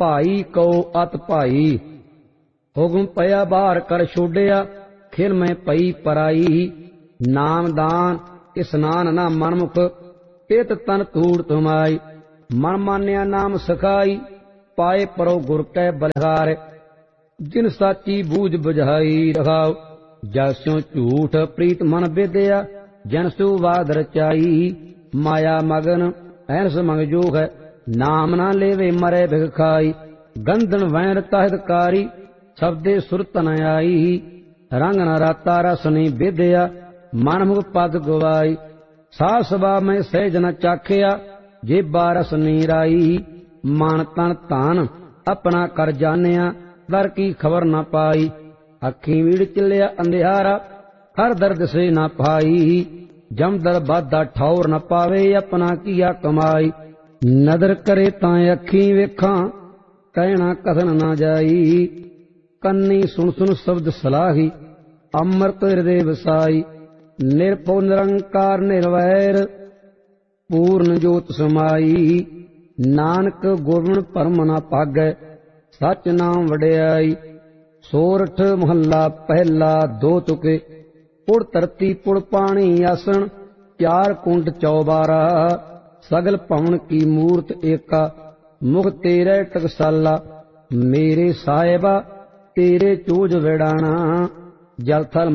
ਭਾਈ Q ਅਤ ਭਾਈ। ਹੁਕਮ ਪਿਆ ਬਾਹਰ ਕਰ ਛੋਡਿਆ, ਖਿਲ ਮੈਂ ਪਈ ਪਰਾਈ। ਨਾਮਦਾਨ ਇਸਨਾਨ ਨਾ ਮਨਮੁਖ, ਇਤ ਤਨ ਧੂੜ ਤੁਮਾਈ। ਮਨ ਮਾਨਿਆ ਨਾਮ ਸਖਾਈ, ਪਾਏ ਪਰੋ ਗੁਰ ਕੈ ਬਲਿਹਾਰ। ਜਿਨ ਸਾਚੀ ਬੂਝ ਬੁਝਾਈ ਰਖਾਉ, ਜਗ ਸਿਉ ਝੂਠ ਪ੍ਰੀਤ ਮਨ ਵਿਦਿਆ। ਜਨ ਸਿਉ ਬਾਦ ਰਚਾਈ, ਮਾਇਆ ਮਗਨ ਐਨਸ ਮੰਗ ਜੋਗ ਹੈ। ਨਾਮ ਨਾ ਲੇਵੇ ਮਰੇ ਭਿਖ ਖਾਈ। ਗੰਧਨ ਵੈਣ ਤਹਿਤਕਾਰੀ, ਸ਼ਬਦੇ ਸੁਰਤ ਨ ਆਈ। ਰੰਗ ਨ ਰਾਤਾ ਰਸ ਨੀ ਵਿਦਿਆ, ਮਨਮੁਖ ਪਦ ਗਵਾਈ। ਸਾਧ ਸਭਾ ਮੈਂ ਸਹਿਜ ਨ ਚਾਖਿਆ, ਜੇਬਾ ਰਸ ਨੀ ਰਾਈ। ਮਨ ਤਨ ਧਨ ਆਪਣਾ ਕਰ ਜਾਣਿਆ, ਦਰ ਕੀ ਖਬਰ ਨ ਪਾਈ। ਅੱਖੀ ਵੀੜ ਚੱਲਿਆ ਅੰਧਿਆਰਾ, ਹਰ ਦਰ ਦਿਸੇ ਨ ਪਾਈ। ਜਮਦਰ ਬਾਧਾ ਠੌਰ ਨ ਪਾਵੇ, ਆਪਣਾ ਕੀਆ ਕਮਾਈ। ਨਦਰ ਕਰੇ ਤਾਂ ਅੱਖੀ ਵੇਖਾਂ, ਕਹਿਣਾ ਕਥਨ ਨਾ ਜਾਈ। ਕੰਨੀ ਸੁਣ ਸੁਣ ਸ਼ਬਦ ਸਲਾਹੀ, ਅੰਮ੍ਰਿਤ ਹਿਰਦੇ ਵਸਾਈ। ਨਿਰਭਉ ਨਿਰੰਕਾਰ ਨਿਰਵੈਰ, ਪੂਰਨ ਜੋਤ ਸਮਾਈ। ਨਾਨਕ ਗੁਰਮੁਖ ਭਰਮ ਨਾ ਭਾਗੈ, ਸਚ ਨਾਮ ਵਡਿਆਈ। ਸੋਰਠ ਮਹੱਲਾ ਪਹਿਲਾ ਦੋ ਤੁਕੇ। ਪੁੜ ਧਰਤੀ ਪੁੜ ਪਾਣੀ ਆਸਣ, ਚਾਰ ਕੁੰਡ ਚੌਬਾਰਾ। ਸਗਲ ਭਵਨ ਕੀ ਮੂਰਤ ਏਕਾ, ਮੁਖ ਤੇਰੇ ਟਕਸਾਲਾ। ਮੇਰੇ ਸਾਹਿਬਾ ਤੇਰੇ ਚੂਜ ਵਿਡਾਣਾ, ਜਲ ਥਲ